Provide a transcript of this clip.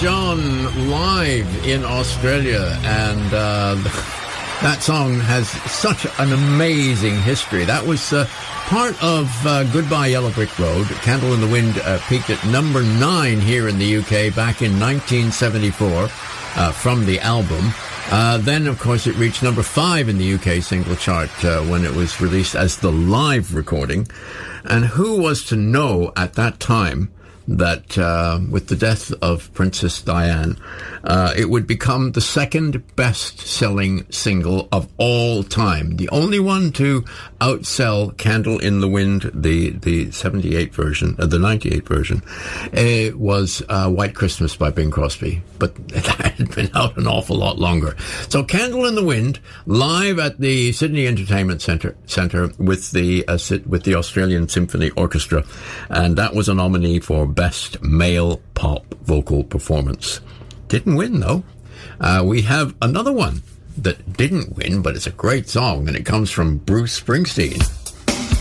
John live in Australia, and that song has such an amazing history. That was part of Goodbye Yellow Brick Road. Candle in the Wind peaked at number 9 here in the UK back in 1974 from the album. Then, of course, it reached number 5 in the UK single chart when it was released as the live recording. And who was to know at that time that with the death of Princess Diana, it would become the second best-selling single of all time. The only one to outsell Candle in the Wind, the 78 version, the 98 version, was White Christmas by Bing Crosby. But that had been out an awful lot longer. So Candle in the Wind, live at the Sydney Entertainment Centre with the Australian Symphony Orchestra. And that was a nominee for Best Male Pop Vocal Performance. Didn't win, though. We have another one that didn't win, but it's a great song, and it comes from Bruce Springsteen.